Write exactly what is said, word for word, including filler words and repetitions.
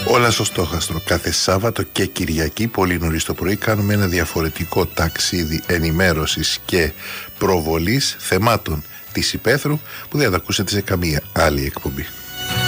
Όλα στο στόχαστρο. Κάθε Σάββατο και Κυριακή πολύ νωρίς το πρωί κάνουμε ένα διαφορετικό ταξίδι ενημέρωσης και προβολής θεμάτων της υπαίθρου που δεν θα τα ακούσετε σε καμία άλλη εκπομπή.